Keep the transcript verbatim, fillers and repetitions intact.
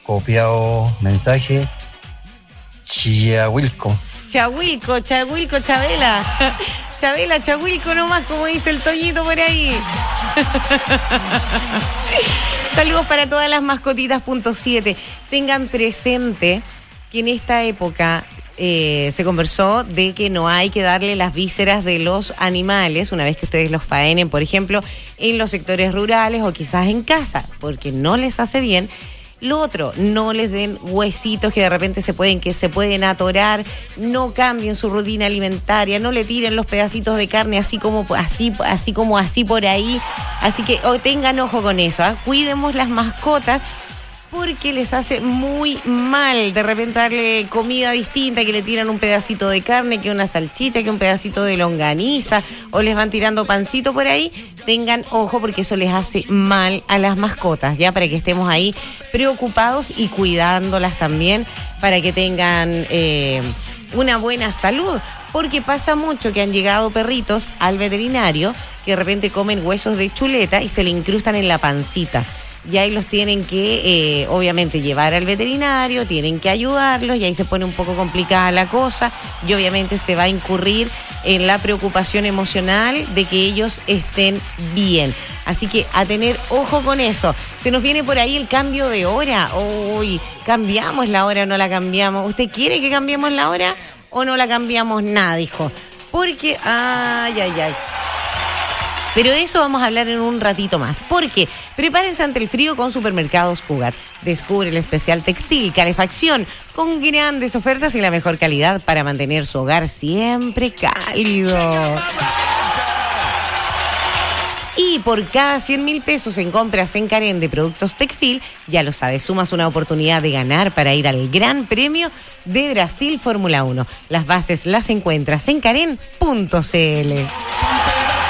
copiado mensaje. Chiahuilco. Chahuilco, Chahuilco, Chabela. Chabela, Chahuilco nomás, como dice el Toñito por ahí. Saludos para todas las mascotitas punto siete. Tengan presente que en esta época eh, se conversó de que no hay que darle las vísceras de los animales una vez que ustedes los faenen, por ejemplo, en los sectores rurales o quizás en casa, porque no les hace bien. Lo otro, no les den huesitos que de repente se pueden, que se pueden atorar, no cambien su rutina alimentaria, no le tiren los pedacitos de carne así como así, así como así por ahí. Así que oh, tengan ojo con eso, ¿eh? Cuidemos las mascotas porque les hace muy mal de repente darle comida distinta, que le tiran un pedacito de carne, que una salchita, que un pedacito de longaniza, o les van tirando pancito por ahí. Tengan ojo porque eso les hace mal a las mascotas, ya, para que estemos ahí preocupados y cuidándolas también para que tengan eh, una buena salud, porque pasa mucho que han llegado perritos al veterinario que de repente comen huesos de chuleta y se le incrustan en la pancita. Y ahí los tienen que, eh, obviamente, llevar al veterinario, tienen que ayudarlos y ahí se pone un poco complicada la cosa y obviamente se va a incurrir en la preocupación emocional de que ellos estén bien. Así que a tener ojo con eso. Se nos viene por ahí el cambio de hora. Uy, ¿cambiamos la hora o no la cambiamos? ¿Usted quiere que cambiemos la hora o no la cambiamos nada, dijo? Porque, ay, ay, ay. Pero de eso vamos a hablar en un ratito más. Porque prepárense ante el frío con Supermercados Cugat. Descubre el especial textil, calefacción, con grandes ofertas y la mejor calidad para mantener su hogar siempre cálido. Y por cada cien mil pesos en compras en Karen de productos Tecfil, ya lo sabes, sumas una oportunidad de ganar para ir al Gran Premio de Brasil Fórmula uno. Las bases las encuentras en Karen punto c l.